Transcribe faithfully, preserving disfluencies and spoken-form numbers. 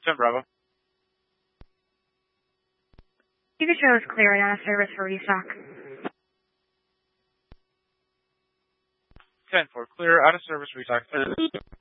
ten Bravo. You can show us clear and out of service for restock. ten four, clear, out of service, restock.